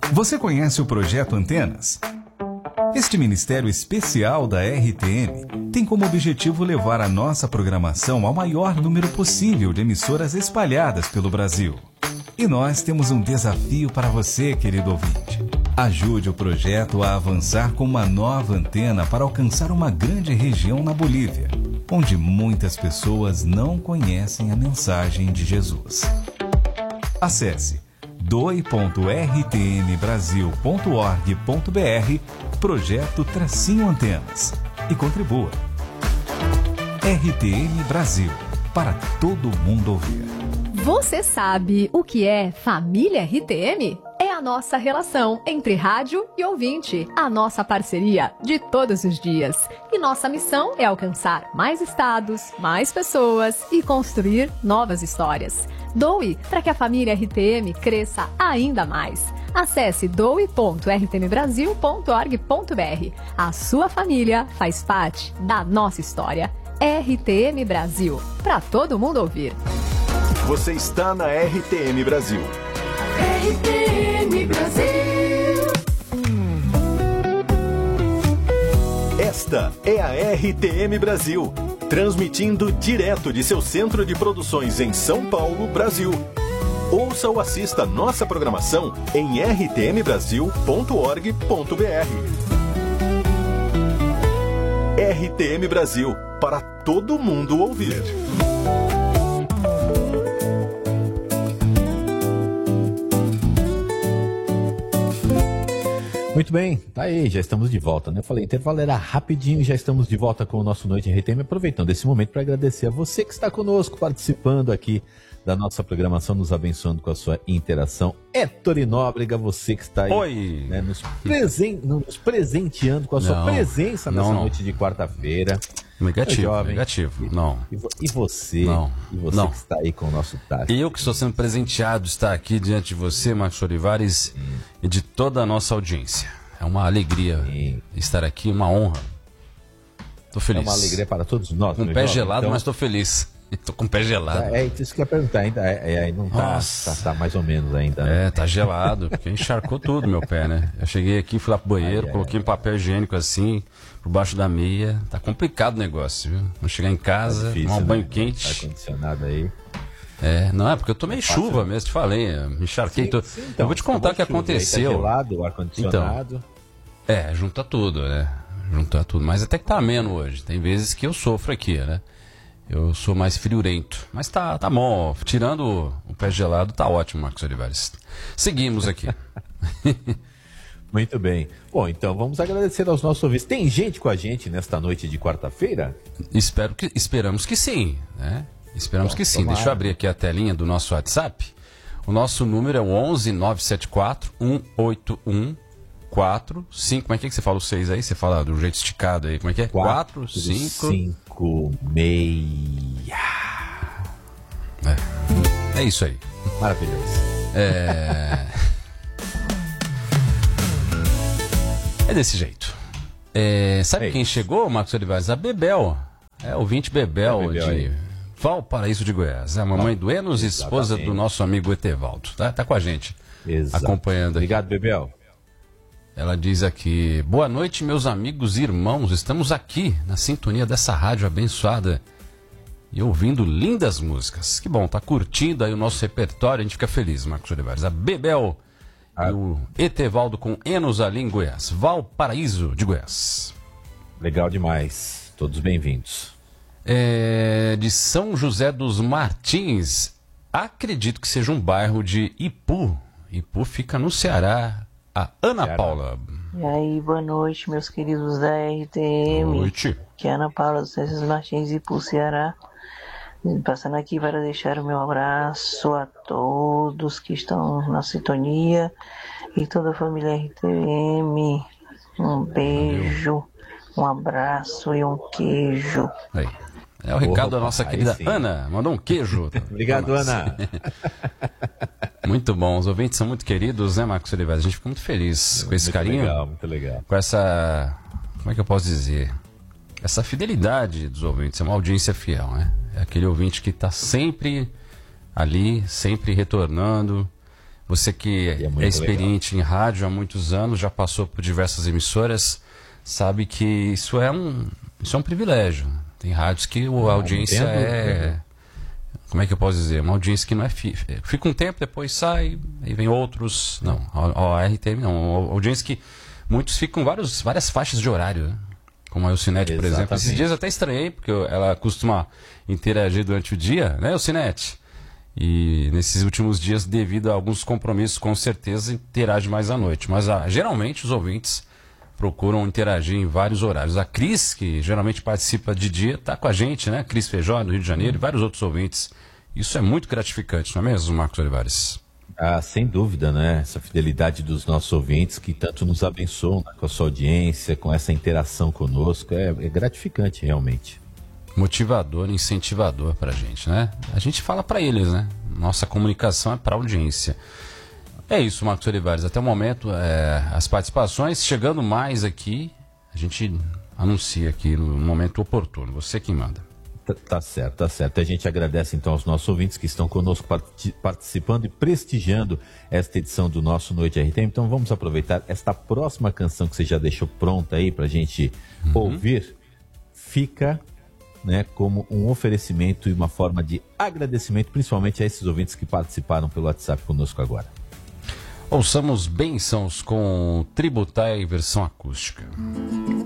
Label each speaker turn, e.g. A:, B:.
A: Você conhece o Projeto Antenas? Este ministério especial da RTM tem como objetivo levar a nossa programação ao maior número possível de emissoras espalhadas pelo Brasil. E nós temos um desafio para você, querido ouvinte. Ajude o projeto a avançar com uma nova antena para alcançar uma grande região na Bolívia, onde muitas pessoas não conhecem a mensagem de Jesus. Acesse doe.rtmbrasil.org.br Projeto-Antenas e contribua. RTM Brasil, para todo mundo ouvir.
B: Você sabe o que é família RTM? É a nossa relação entre rádio e ouvinte, a nossa parceria de todos os dias. E nossa missão é alcançar mais estados, mais pessoas e construir novas histórias. Doe para que a família RTM cresça ainda mais. Acesse doe.rtmbrasil.org.br. A sua família faz parte da nossa história. RTM Brasil, para todo mundo ouvir.
C: Você está na RTM Brasil.
D: RTM Brasil.
C: Esta é a RTM Brasil, transmitindo direto de seu centro de produções em São Paulo, Brasil. Ouça ou assista nossa programação em rtmbrasil.org.br. RTM Brasil, para todo mundo ouvir.
E: Muito bem, tá aí, já estamos de volta, né? Eu falei, intervalo era rapidinho, já estamos de volta com o nosso Noite em RTM, aproveitando esse momento para agradecer a você que está conosco, participando aqui da nossa programação, nos abençoando com a sua interação. Héctor Nóbrega, você que está aí, né, nos presenteando com a sua presença nessa noite de quarta-feira.
F: Negativo, não.
E: E você? E você que está aí com o nosso Tati?
F: Eu que estou sendo presenteado de estar aqui diante de você, Marcos Olivares, e de toda a nossa audiência. É uma alegria estar aqui, uma honra. Estou feliz.
E: É uma alegria para todos nós.
F: Com o pé gelado, então... mas estou feliz. Estou com o pé gelado.
E: É isso que eu ia perguntar, ainda não tá mais ou menos ainda. Né?
F: Tá gelado, porque encharcou tudo meu pé, né? Eu cheguei aqui, fui lá pro banheiro, coloquei um papel higiênico assim, por baixo da meia. Tá complicado o negócio, viu? Vou chegar em casa, tomar um banho quente.
E: Ar-condicionado aí.
F: Não é porque eu tomei chuva mesmo, te falei, me encharquei todo.
E: Então,
F: eu vou te contar o que aconteceu.
E: Tá gelado, o ar-condicionado.
F: Então, junta tudo, né? Junta tudo. Mas até que tá ameno hoje. Tem vezes que eu sofro aqui, né? Eu sou mais friorento. Mas tá bom. Tirando o pé gelado, tá ótimo, Marcos Olivares. Seguimos aqui.
E: Muito bem. Bom, então vamos agradecer aos nossos ouvintes. Tem gente com a gente nesta noite de quarta-feira?
F: Esperamos que sim, né? Esperamos que sim.
E: Tomara.
F: Deixa eu abrir aqui a telinha do nosso WhatsApp. O nosso número é o 11 974 181 45. Como é que você fala o 6 aí? Você fala do jeito esticado aí. Como é que é? 4556. É isso aí.
E: Maravilhoso.
F: É desse jeito. Sabe quem chegou, Marcos Olivares? A Bebel. Ouvinte Bebel de aí. Valparaíso de Goiás. É a mamãe do Enos, esposa do nosso amigo Etevaldo. Tá com a gente.
E: Exato.
F: Acompanhando aqui.
E: Obrigado, Bebel.
F: Ela diz aqui: boa noite, meus amigos e irmãos. Estamos aqui na sintonia dessa rádio abençoada e ouvindo lindas músicas. Que bom, tá curtindo aí o nosso repertório. A gente fica feliz, Marcos Olivares. A Bebel e o Etevaldo com Enos ali em Goiás. Valparaíso de Goiás.
E: Legal demais. Todos bem-vindos.
F: De São José dos Martins. Acredito que seja um bairro de Ipu. Ipu fica no Ceará. A Ana Paula.
G: E aí, boa noite, meus queridos da RTM.
F: Boa noite.
G: Que é Ana Paula dos César Martins e Ipu, Ceará. Passando aqui para deixar o meu abraço a todos que estão na sintonia e toda a família RTM. Um beijo, um abraço e um queijo.
F: Aí. É o recado da nossa querida Ana. Mandou um queijo.
E: Obrigado, Ana.
F: Muito bom. Os ouvintes são muito queridos, né, Marcos Oliveira? A gente fica muito feliz com esse muito carinho.
E: Muito legal.
F: Com essa... Como é que eu posso dizer? Essa fidelidade dos ouvintes. É uma audiência fiel, né? É aquele ouvinte que está sempre ali, sempre retornando. Você que é experiente em rádio há muitos anos, já passou por diversas emissoras, sabe que isso é um privilégio. Tem rádios que a audiência como é que eu posso dizer? Uma audiência que não é fica um tempo, depois sai, aí vem outros. Não, a RTM não. Uma audiência que muitos ficam várias faixas de horário, né? Como a Elcinete, por exemplo. Esses dias eu até estranhei, porque ela costuma interagir durante o dia, né, Elcinete? E nesses últimos dias, devido a alguns compromissos, com certeza interage mais à noite. Mas geralmente os ouvintes procuram interagir em vários horários. A Cris, que geralmente participa de dia, está com a gente, né? Cris Feijó, do Rio de Janeiro, e vários outros ouvintes. Isso é muito gratificante, não é mesmo, Marcos Olivares?
E: Ah, sem dúvida, né? Essa fidelidade dos nossos ouvintes que tanto nos abençoam, né? Com a sua audiência, com essa interação conosco, é gratificante realmente.
F: Motivador, incentivador pra gente, né? A gente fala pra eles, né? Nossa comunicação é pra audiência. É isso, Marcos Olivares. Até o momento, as participações, chegando mais aqui, a gente anuncia aqui no momento oportuno. Você quem manda.
E: Tá certo, tá certo. A gente agradece então aos nossos ouvintes que estão conosco participando e prestigiando esta edição do nosso Noite RTM. Então vamos aproveitar esta próxima canção que você já deixou pronta aí pra gente ouvir. Fica, né, como um oferecimento e uma forma de agradecimento, principalmente a esses ouvintes que participaram pelo WhatsApp conosco agora.
F: Ouçamos Bênçãos com Tributai versão acústica.